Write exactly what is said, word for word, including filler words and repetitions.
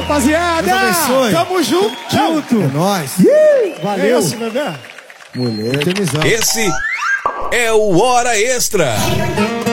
rapaziada. Deus abençoe. Tamo junto. Junto. É nóis. Valeu. É esse, bebê. Mulher. Esse é o Hora Extra.